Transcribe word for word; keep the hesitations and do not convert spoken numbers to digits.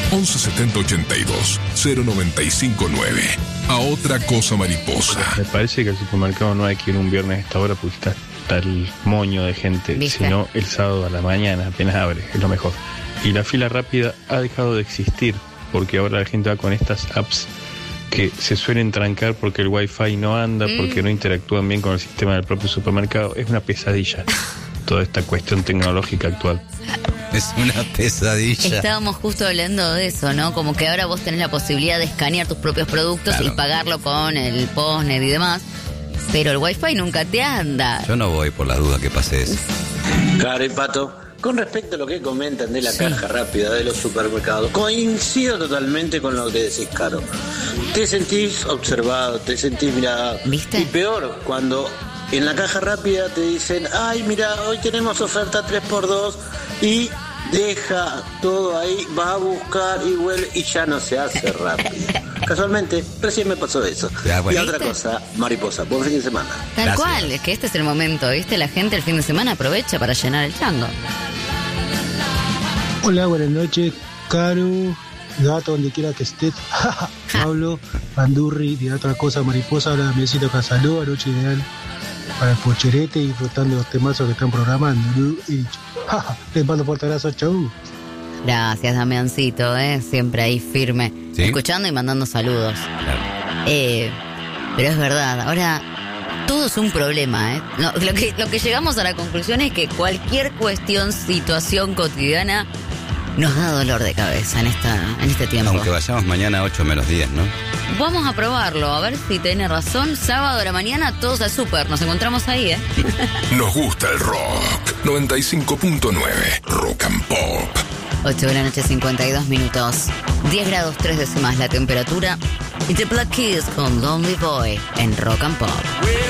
once setenta ochenta y dos cero noventa y cinco nueve. A otra cosa mariposa. Me parece que al supermercado no hay que ir un viernes a esta hora porque está, está el moño de gente, ¿viste? Sino el sábado a la mañana, apenas abre, es lo mejor. Y la fila rápida ha dejado de existir porque ahora la gente va con estas apps que se suelen trancar porque el wifi no anda, mm. porque no interactúan bien con el sistema del propio supermercado. Es una pesadilla toda esta cuestión tecnológica actual. Es una pesadilla. Estábamos justo hablando de eso, ¿no? Como que ahora vos tenés la posibilidad de escanear tus propios productos, claro, y pagarlo con el postnet y demás, pero el wifi nunca te anda. Yo no voy por la duda que pase eso. Claro, y Pato, con respecto a lo que comentan de la sí. caja rápida de los supermercados, coincido totalmente con lo que decís, Caro. Te sentís observado, te sentís mirado. ¿Viste? Y peor, cuando en la caja rápida te dicen, ay, mira, hoy tenemos oferta tres por dos y deja todo ahí, va a buscar y vuelve y ya no se hace rápido. Casualmente, recién me pasó eso. Ya, bueno. Y otra cosa, mariposa, buen fin de semana. Tal Gracias. cual, es que este es el momento, ¿viste? La gente el fin de semana aprovecha para llenar el chango. Hola, buenas noches, Caro, gato donde quiera que estés. Pablo, Bandurri, de otra cosa, mariposa, ahora me siento Casaló, anoche ideal para el pocherete y disfrutando los temazos que están programando. Y les mando fuerte abrazo, chau. Gracias, Damiancito, ¿eh? Siempre ahí firme, ¿sí? Escuchando y mandando saludos. Claro. Eh, pero es verdad, ahora todo es un problema, ¿eh? No, lo que, lo que llegamos a la conclusión es que cualquier cuestión, situación cotidiana nos da dolor de cabeza en esta en este tiempo. Aunque vayamos mañana a ocho menos diez, ¿no? Vamos a probarlo, a ver si tiene razón. Sábado a la mañana, todos al súper. Nos encontramos ahí, ¿eh? Nos gusta el rock. noventa y cinco punto nueve Rock and Pop. ocho de la noche, cincuenta y dos minutos. diez grados tres décimas la temperatura. Y The Black Keys con Lonely Boy en Rock and Pop.